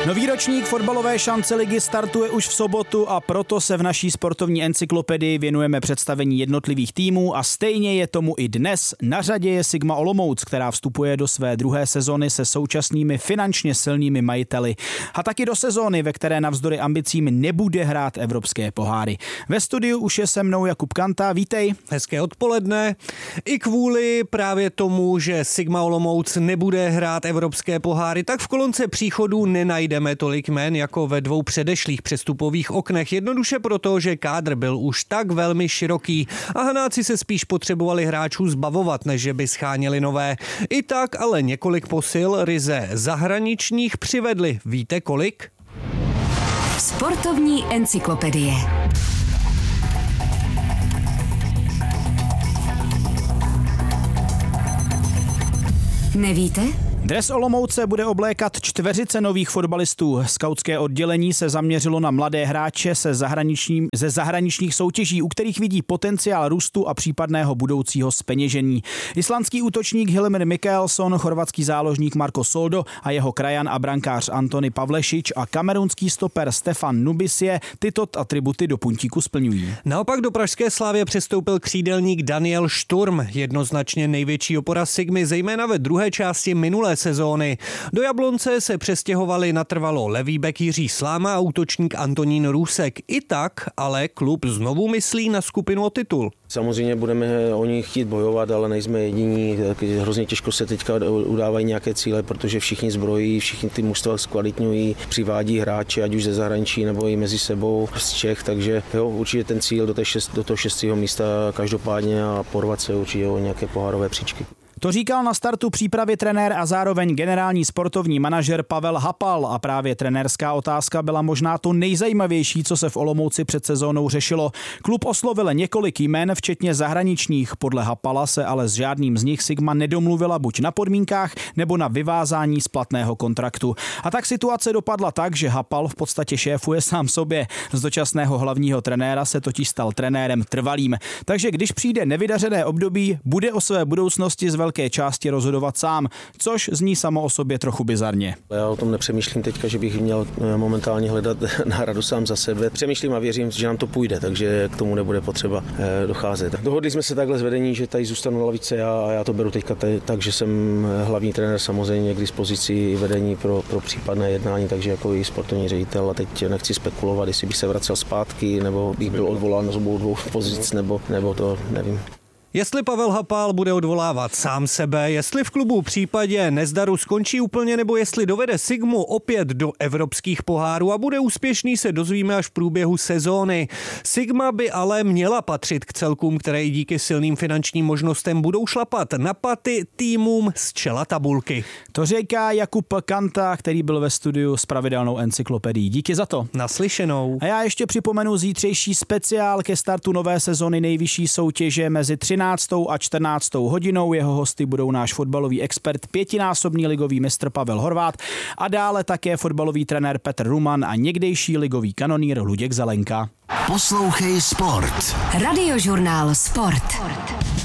Nový ročník fotbalové šance ligy startuje už v sobotu a proto se v naší sportovní encyklopedii věnujeme představení jednotlivých týmů a stejně je tomu i dnes. Na řadě je Sigma Olomouc, která vstupuje do své druhé sezony se současnými finančně silnými majiteli. A taky do sezóny, ve které navzdory ambicím nebude hrát evropské poháry. Ve studiu už je se mnou Jakub Kanta, vítej. Hezké odpoledne. I kvůli právě tomu, že Sigma Olomouc nebude hrát evropské poháry, tak v kolonce příchodů nenajdeme tolik jmen jako ve dvou předešlých přestupových oknech. Jednoduše proto, že kádr byl už tak velmi široký a Hanáci se spíš potřebovali hráčů zbavovat, než že by scháněli nové. I tak ale několik posil ryze zahraničních přivedli. Víte kolik? Sportovní encyklopedie. Nevíte? Dres Olomouce bude oblékat čtveřice nových fotbalistů. Skautské oddělení se zaměřilo na mladé hráče ze zahraničních soutěží, u kterých vidí potenciál růstu a případného budoucího zpeněžení. Islandský útočník Hilmir Mikaelsson, chorvatský záložník Marko Soldo a jeho krajan a brankář Antony Pavlešič a kamerunský stoper Stefan Nubisie tyto atributy do puntíku splňují. Naopak do pražské Slavie přestoupil křídelník Daniel Sturm, jednoznačně největší opora Sigmy, zejména ve druhé části minulé sezóny. Do Jablonce se přestěhovali natrvalo levý bek Jiří Sláma a útočník Antonín Růsek. I tak ale klub znovu myslí na skupinu o titul. Samozřejmě budeme o ní chtít bojovat, ale nejsme jediní. Hrozně těžko se teďka udávají nějaké cíle, protože všichni zbrojí, všichni ty mužstva zkvalitňují, přivádí hráče, ať už ze zahraničí nebo i mezi sebou z Čech, takže jo, určitě ten cíl do toho 6. místa každopádně a porvat se určitě o nějaké pohárové příčky. To říkal na startu přípravy trenér a zároveň generální sportovní manažer Pavel Hapal a právě trenérská otázka byla možná to nejzajímavější, co se v Olomouci před sezónou řešilo. Klub oslovil několik jmen, včetně zahraničních. Podle Hapala se ale s žádným z nich Sigma nedomluvila buď na podmínkách nebo na vyvázání splatného kontraktu. A tak situace dopadla tak, že Hapal v podstatě šéfuje sám sobě. Z dočasného hlavního trenéra se totiž stal trenérem trvalým. Takže když přijde nevydařené období, bude o své budoucnosti z velké části rozhodovat sám, což zní samo o sobě trochu bizarně. Já o tom nepřemýšlím teďka, že bych měl momentálně hledat náhradu sám za sebe. Přemýšlím a věřím, že nám to půjde, takže k tomu nebude potřeba docházet. Dohodli jsme se takhle s vedení, že tady zůstanu na lavice a já to beru teďka tak, že jsem hlavní trenér samozřejmě k dispozici vedení pro případné jednání, takže jako i sportovní ředitel a teď nechci spekulovat, jestli bych se vracel zpátky nebo bych byl odvolán z obou dvou pozic nebo to nevím. Jestli Pavel Hapal bude odvolávat sám sebe, jestli v klubu v případě nezdaru skončí úplně, nebo jestli dovede Sigmu opět do evropských pohárů a bude úspěšný, se dozvíme až v průběhu sezóny. Sigma by ale měla patřit k celkům, které i díky silným finančním možnostem budou šlapat na paty týmům z čela tabulky. To říká Jakub Kanta, který byl ve studiu s pravidelnou encyklopedií. Díky za to. Naslyšenou. A já ještě připomenu zítřejší speciál ke startu nové sezony nejvyšší soutěže mezi 13. a 14. hodinou. Jeho hosty budou náš fotbalový expert, pětinásobný ligový mistr Pavel Horváth a dále také fotbalový trenér Petr Ruman a někdejší ligový kanonýr Luděk Zelenka. Poslouchej Sport. Radiožurnál Sport.